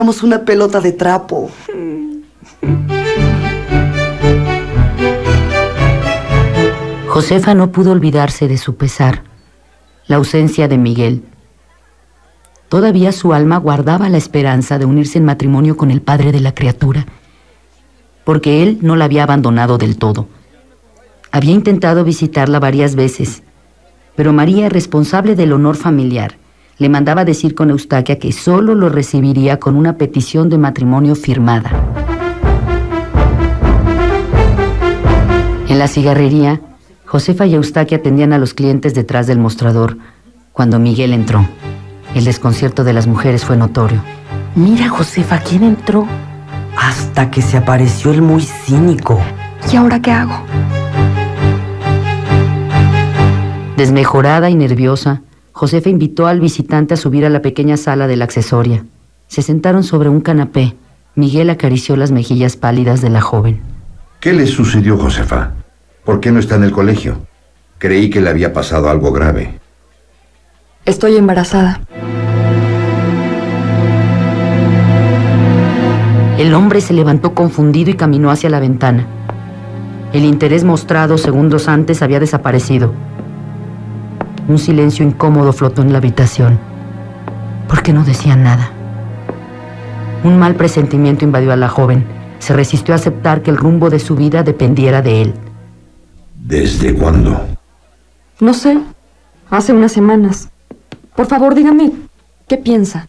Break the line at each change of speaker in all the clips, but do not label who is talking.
Somos una pelota de trapo.
Josefa no pudo olvidarse de su pesar, la ausencia de Miguel. Todavía su alma guardaba la esperanza de unirse en matrimonio con el padre de la criatura, porque él no la había abandonado del todo. Había intentado visitarla varias veces, pero María, responsable del honor familiar, le mandaba decir con Eustaquia que solo lo recibiría con una petición de matrimonio firmada. En la cigarrería, Josefa y Eustaquia atendían a los clientes detrás del mostrador cuando Miguel entró. El desconcierto de las mujeres fue notorio.
Mira, Josefa, ¿quién entró?
Hasta que se apareció el muy cínico.
¿Y ahora qué hago?
Desmejorada y nerviosa, Josefa invitó al visitante a subir a la pequeña sala de la accesoria. Se sentaron sobre un canapé. Miguel acarició las mejillas pálidas de la joven.
¿Qué le sucedió, Josefa? ¿Por qué no está en el colegio? Creí que le había pasado algo grave.
Estoy embarazada.
El hombre se levantó confundido y caminó hacia la ventana. El interés mostrado segundos antes había desaparecido. Un silencio incómodo flotó en la habitación. ¿Por qué no decían nada? Un mal presentimiento invadió a la joven. Se resistió a aceptar que el rumbo de su vida dependiera de él.
¿Desde cuándo?
No sé, hace unas semanas. Por favor, dígame, ¿qué piensa?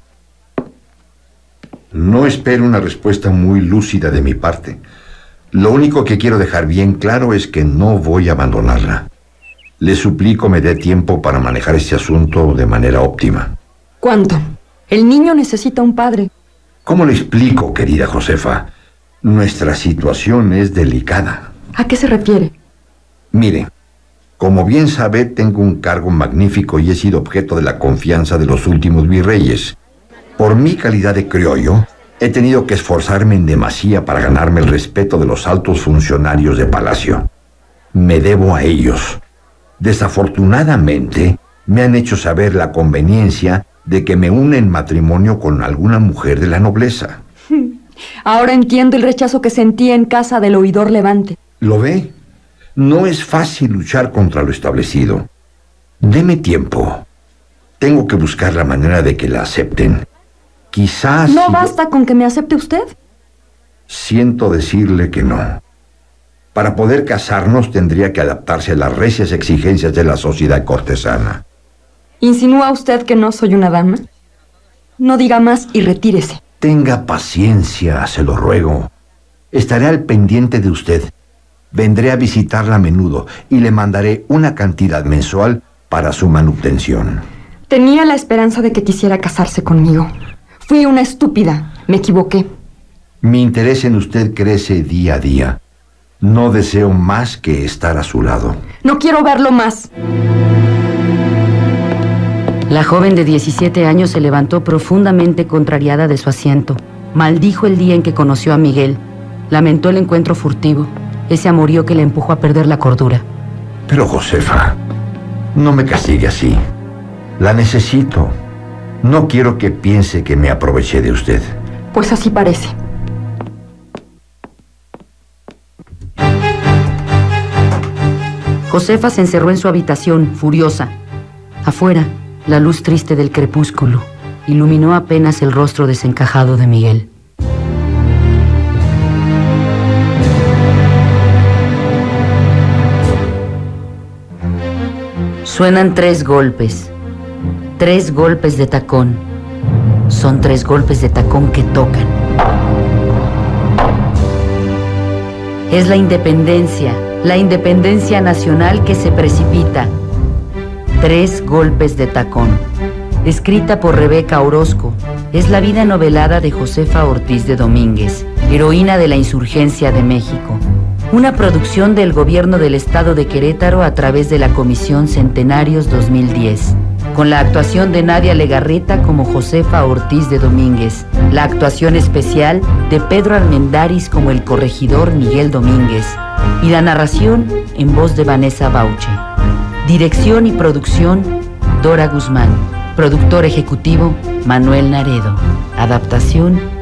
No espero una respuesta muy lúcida de mi parte. Lo único que quiero dejar bien claro es que no voy a abandonarla. Le suplico me dé tiempo para manejar este asunto de manera óptima.
¿Cuánto? El niño necesita un padre.
¿Cómo le explico, querida Josefa? Nuestra situación es delicada.
¿A qué se refiere?
Mire, como bien sabe, tengo un cargo magnífico y he sido objeto de la confianza de los últimos virreyes. Por mi calidad de criollo, he tenido que esforzarme en demasía para ganarme el respeto de los altos funcionarios de palacio. Me debo a ellos. Desafortunadamente, me han hecho saber la conveniencia de que me une en matrimonio con alguna mujer de la nobleza.
Ahora entiendo el rechazo que sentía en casa del oidor Levante.
¿Lo ve? No es fácil luchar contra lo establecido. Deme tiempo. Tengo que buscar la manera de que la acepten. Quizás...
¿No basta con que me acepte usted?
Siento decirle que no. Para poder casarnos tendría que adaptarse a las recias exigencias de la sociedad cortesana.
¿Insinúa usted que no soy una dama? No diga más y retírese.
Tenga paciencia, se lo ruego. Estaré al pendiente de usted. Vendré a visitarla a menudo y le mandaré una cantidad mensual para su manutención.
Tenía la esperanza de que quisiera casarse conmigo. Fui una estúpida. Me equivoqué.
Mi interés en usted crece día a día. No deseo más que estar a su lado.
No quiero verlo más.
La joven de 17 años se levantó profundamente contrariada de su asiento. Maldijo el día en que conoció a Miguel. Lamentó el encuentro furtivo, ese amorío que le empujó a perder la cordura.
Pero, Josefa, no me castigue así. La necesito. No quiero que piense que me aproveché de usted.
Pues así parece.
Josefa se encerró en su habitación, furiosa. Afuera, la luz triste del crepúsculo iluminó apenas el rostro desencajado de Miguel. Suenan 3 golpes. 3 golpes de tacón. Son 3 golpes de tacón que tocan. Es la independencia nacional que se precipita. 3 golpes de tacón. Escrita por Rebeca Orozco, es la vida novelada de Josefa Ortiz de Domínguez, heroína de la insurgencia de México. Una producción del Gobierno del Estado de Querétaro a través de la Comisión Centenarios 2010. Con la actuación de Nadia Legarreta como Josefa Ortiz de Domínguez. La actuación especial de Pedro Armendáriz como el corregidor Miguel Domínguez. Y la narración en voz de Vanessa Bauche. Dirección y producción, Dora Guzmán. Productor ejecutivo, Manuel Naredo. Adaptación,